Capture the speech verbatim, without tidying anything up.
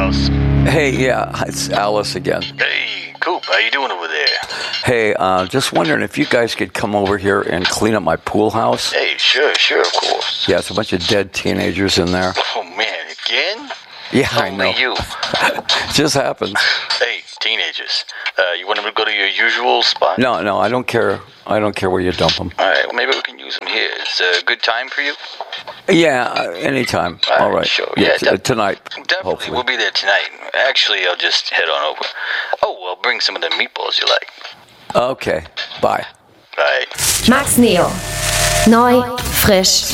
house. Hey, yeah, it's Alice again. Hey, Coop, how you doing over there? Hey, uh, just wondering if you guys could come over here and clean up my pool house. Hey, sure, sure, of course. Yeah, it's a bunch of dead teenagers in there. Oh, man, again? Yeah, I Only know. you. Just happens. Hey, teenagers, uh, you want them to go to your usual spot? No, no, I don't care. I don't care where you dump them. All right, well, maybe we can use them here. Is a good time for you? Yeah, uh, anytime. All right, All right. sure. Yeah, Yeah, t- def- tonight. Definitely, Hopefully. we'll be there tonight. Actually, I'll just head on over. Oh, well, bring some of the meatballs you like. Okay. Bye. Bye. Max Neo. Neu, frisch,